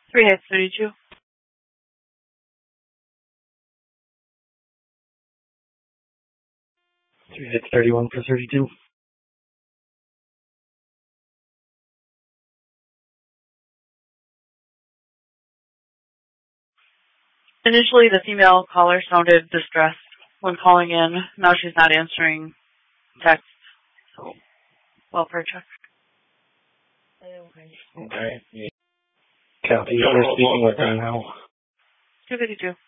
3 hits, 32. Three hits, 31 for 32. Initially, the female caller sounded distressed when calling in. Now she's not answering texts. So, welfare check. Okay. Kathy, you're speaking with her now. 252.